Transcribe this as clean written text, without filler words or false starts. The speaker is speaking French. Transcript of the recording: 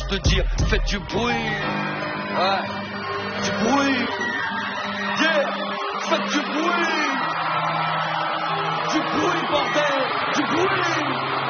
juste de dire faites du bruit. Ouais, du bruit. Yeah, faites du bruit. Du bruit, bordel, du bruit.